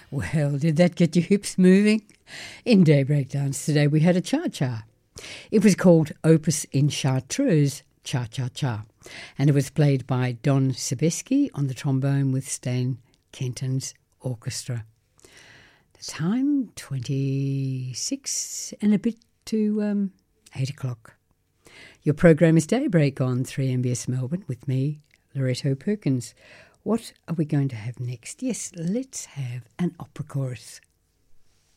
Well, did that get your hips moving? In Daybreak Dance today we had a cha-cha. It was called Opus in Chartreuse, Cha-Cha-Cha, and it was played by Don Sebesky on the trombone with Stan Kenton's orchestra. The time, 26 and a bit to 8 o'clock. Your program is Daybreak on 3MBS Melbourne with me, Loretto Perkins. What are we going to have next? Yes, let's have an opera chorus.